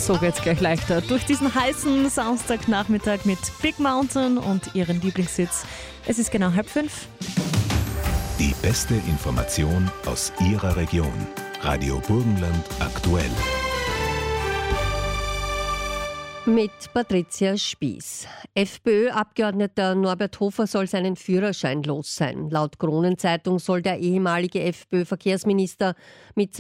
So geht's gleich leichter durch diesen heißen Samstagnachmittag mit Big Mountain und ihren Lieblingssitz. Es ist genau 4:30. Die beste Information aus Ihrer Region. Radio Burgenland aktuell. Mit Patricia Spieß. FPÖ-Abgeordneter Norbert Hofer soll seinen Führerschein los sein. Laut Kronenzeitung soll der ehemalige FPÖ-Verkehrsminister mit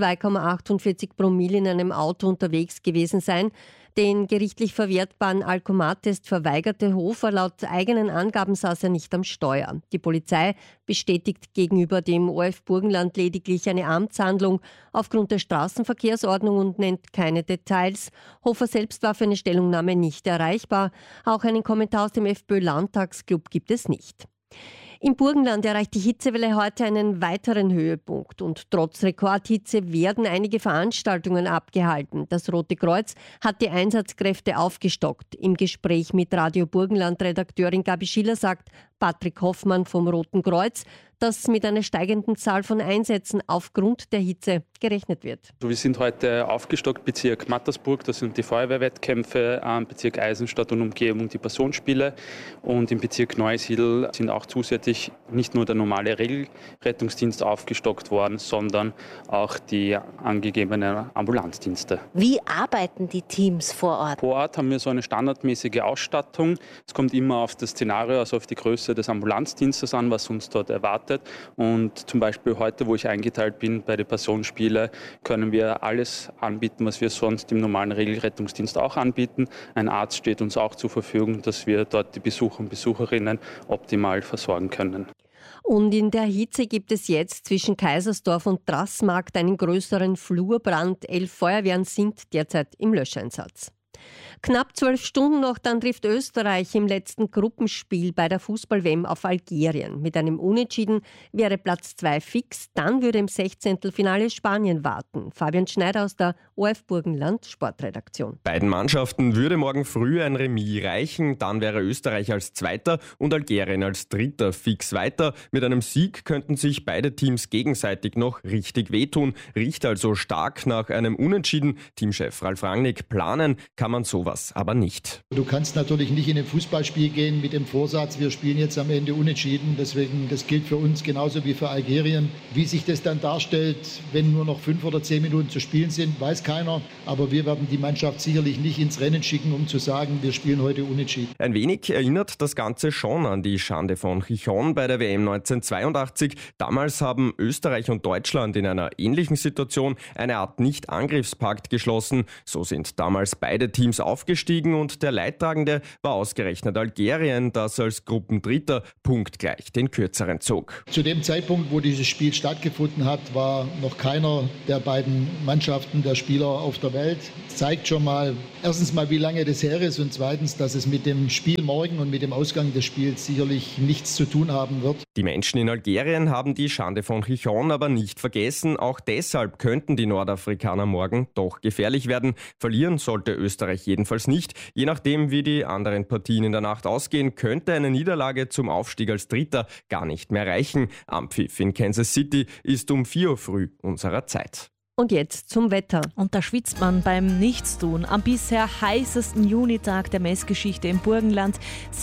2,48 Promille in einem Auto unterwegs gewesen sein. Den gerichtlich verwertbaren Alkomat-Test verweigerte Hofer. Laut eigenen Angaben saß er nicht am Steuer. Die Polizei bestätigt gegenüber dem ORF Burgenland lediglich eine Amtshandlung aufgrund der Straßenverkehrsordnung und nennt keine Details. Hofer selbst war für eine Stellungnahme nicht erreichbar. Auch einen Kommentar aus dem FPÖ-Landtagsclub gibt es nicht. Im Burgenland erreicht die Hitzewelle heute einen weiteren Höhepunkt und trotz Rekordhitze werden einige Veranstaltungen abgehalten. Das Rote Kreuz hat die Einsatzkräfte aufgestockt. Im Gespräch mit Radio Burgenland-Redakteurin Gabi Schiller sagt Patrick Hoffmann vom Roten Kreuz, dass mit einer steigenden Zahl von Einsätzen aufgrund der Hitze gerechnet wird. Wir sind heute aufgestockt, Bezirk Mattersburg, das sind die Feuerwehrwettkämpfe, Bezirk Eisenstadt und Umgebung die Passionsspiele und im Bezirk Neusiedl sind auch zusätzlich nicht nur der normale Regelrettungsdienst aufgestockt worden, sondern auch die angegebenen Ambulanzdienste. Wie arbeiten die Teams vor Ort? Vor Ort haben wir so eine standardmäßige Ausstattung. Es kommt immer auf das Szenario, also auf die Größe des Ambulanzdienstes an, was uns dort erwartet. Und zum Beispiel heute, wo ich eingeteilt bin bei den Passionsspiele, können wir alles anbieten, was wir sonst im normalen Regelrettungsdienst auch anbieten. Ein Arzt steht uns auch zur Verfügung, dass wir dort die Besucher und Besucherinnen optimal versorgen können. Und in der Hitze gibt es jetzt zwischen Kaisersdorf und Trassmarkt einen größeren Flurbrand. 11 Feuerwehren sind derzeit im Löscheinsatz. Knapp 12 Stunden noch, dann trifft Österreich im letzten Gruppenspiel bei der Fußball-WM auf Algerien. Mit einem Unentschieden wäre Platz 2 fix. Dann würde im 16. Finale Spanien warten. Fabian Schneider aus der ORF Burgenland Sportredaktion. Beiden Mannschaften würde morgen früh ein Remis reichen. Dann wäre Österreich als Zweiter und Algerien als Dritter fix weiter. Mit einem Sieg könnten sich beide Teams gegenseitig noch richtig wehtun. Riecht also stark nach einem Unentschieden. Teamchef Ralf Rangnick, planen kann man sowas aber nicht. Du kannst natürlich nicht in ein Fußballspiel gehen mit dem Vorsatz, wir spielen jetzt am Ende unentschieden. Deswegen, das gilt für uns genauso wie für Algerien. Wie sich das dann darstellt, wenn nur noch 5 oder 10 Minuten zu spielen sind, weiß keiner. Aber wir werden die Mannschaft sicherlich nicht ins Rennen schicken, um zu sagen, wir spielen heute unentschieden. Ein wenig erinnert das Ganze schon an die Schande von Chichon bei der WM 1982. Damals haben Österreich und Deutschland in einer ähnlichen Situation eine Art Nicht-Angriffspakt geschlossen. So sind damals beide Teams aufgestiegen und der Leidtragende war ausgerechnet Algerien, das als Gruppendritter punktgleich den kürzeren zog. Zu dem Zeitpunkt, wo dieses Spiel stattgefunden hat, war noch keiner der beiden Mannschaften der Spieler auf der Welt. Das zeigt schon mal, erstens mal, wie lange das her ist und zweitens, dass es mit dem Spiel morgen und mit dem Ausgang des Spiels sicherlich nichts zu tun haben wird. Die Menschen in Algerien haben die Schande von Chichon aber nicht vergessen. Auch deshalb könnten die Nordafrikaner morgen doch gefährlich werden. Verlieren sollte Österreich jedenfalls nicht. Je nachdem, wie die anderen Partien in der Nacht ausgehen, könnte eine Niederlage zum Aufstieg als Dritter gar nicht mehr reichen. Anpfiff in Kansas City ist um 4 Uhr früh unserer Zeit. Und jetzt zum Wetter. Und da schwitzt man beim Nichtstun. Am bisher heißesten Junitag der Messgeschichte im Burgenland.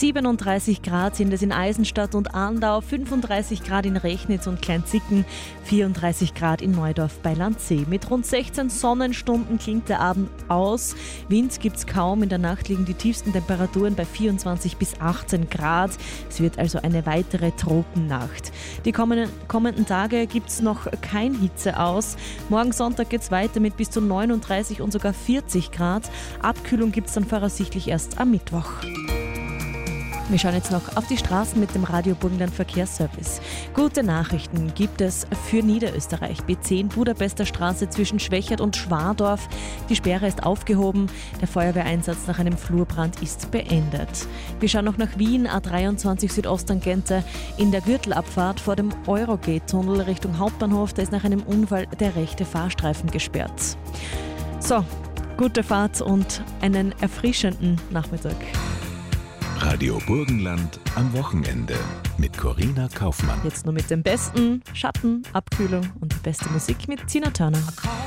37 Grad sind es in Eisenstadt und Arndau, 35 Grad in Rechnitz und Kleinzicken, 34 Grad in Neudorf bei Landsee. Mit rund 16 Sonnenstunden klingt der Abend aus. Wind gibt's kaum. In der Nacht liegen die tiefsten Temperaturen bei 24 bis 18 Grad. Es wird also eine weitere Tropennacht. Die kommenden Tage gibt's noch kein Hitzeaus. Morgen Sonntag geht es weiter mit bis zu 39 und sogar 40 Grad. Abkühlung gibt es dann voraussichtlich erst am Mittwoch. Wir schauen jetzt noch auf die Straßen mit dem Radio Burgenland Verkehrsservice. Gute Nachrichten gibt es für Niederösterreich. B10 Budapester Straße zwischen Schwächert und Schwardorf. Die Sperre ist aufgehoben. Der Feuerwehreinsatz nach einem Flurbrand ist beendet. Wir schauen noch nach Wien, A23 Südosttangente. In der Gürtelabfahrt vor dem Eurogate-Tunnel Richtung Hauptbahnhof, da ist nach einem Unfall der rechte Fahrstreifen gesperrt. So, gute Fahrt und einen erfrischenden Nachmittag. Radio Burgenland am Wochenende mit Corinna Kaufmann. Jetzt nur mit dem Besten, Schatten, Abkühlung und die beste Musik mit Tina Turner.